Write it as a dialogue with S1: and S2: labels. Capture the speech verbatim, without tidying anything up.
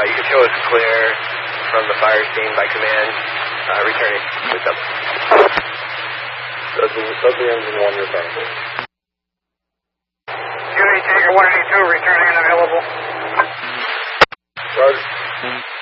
S1: you can show us clear from the fire scene by command. Uh, returning. What's up?
S2: Does the, does the engine one return?
S3: Unity Tiger one eighty-two returning and available.
S2: Roger.